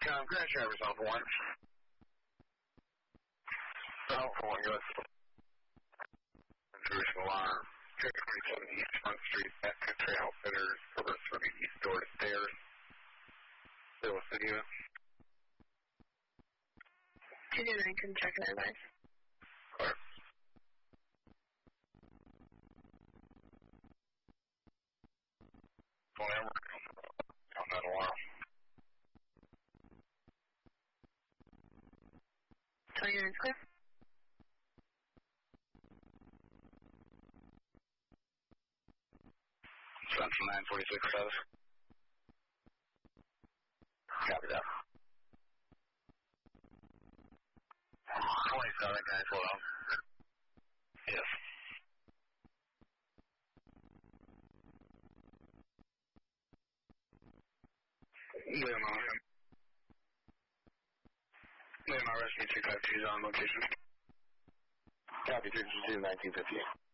Grand Traverse Alpha 1. Alpha 1, go ahead. Jerusalem Alarm. Traffic 27 East Front Street, Backcountry Outfitters, over 30 East Door to Stairs. Still with City of 229, couldn't check that advice. Clear. Phone number, on that alarm. 29 clear. Central 946 says. Copy that. 27 guys, hold on. Yes. Rescue 252 is on location. Copy 322 1950.